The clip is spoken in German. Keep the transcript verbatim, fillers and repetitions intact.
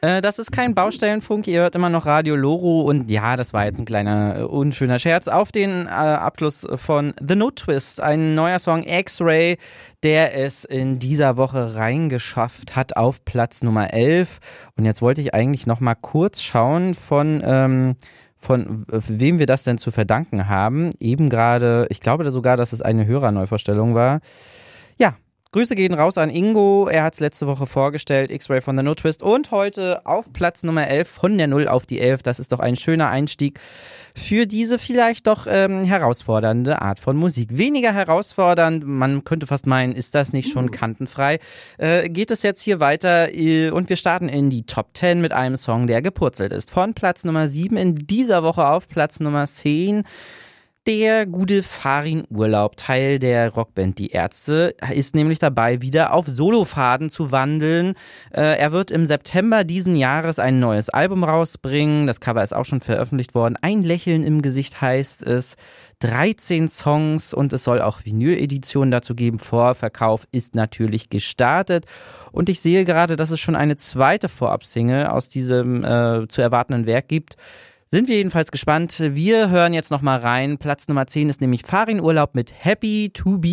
Äh, das ist kein Baustellenfunk, ihr hört immer noch Radio Loro und ja, das war jetzt ein kleiner äh, unschöner Scherz auf den äh, Abschluss von The Note Twist, ein neuer Song X-Ray, der es in dieser Woche reingeschafft hat auf Platz Nummer elf. Und jetzt wollte ich eigentlich noch mal kurz schauen von... Ähm, von wem wir das denn zu verdanken haben. Eben gerade, ich glaube sogar, dass es eine Hörerneuvorstellung war. Ja, Grüße gehen raus an Ingo. Er hat es letzte Woche vorgestellt, X-Ray von The No Twist. Und heute auf Platz Nummer elf, von der null auf die elf. Das ist doch ein schöner Einstieg für diese vielleicht doch ähm, herausfordernde Art von Musik. Weniger herausfordernd, man könnte fast meinen, ist das nicht schon kantenfrei? Äh, geht es jetzt hier weiter äh, und wir starten in die Top zehn mit einem Song, der gepurzelt ist. Von Platz Nummer sieben in dieser Woche auf Platz Nummer zehn. Der gute Farin Urlaub, Teil der Rockband Die Ärzte, ist nämlich dabei, wieder auf Solofaden zu wandeln. Äh, er wird im September diesen Jahres ein neues Album rausbringen. Das Cover ist auch schon veröffentlicht worden. Ein Lächeln im Gesicht heißt es. dreizehn Songs und es soll auch Vinyl-Editionen dazu geben. Vorverkauf ist natürlich gestartet. Und ich sehe gerade, dass es schon eine zweite Vorab-Single aus diesem äh, zu erwartenden Werk gibt. Sind wir jedenfalls gespannt. Wir hören jetzt nochmal rein. Platz Nummer zehn ist nämlich Farin Urlaub mit Happy to be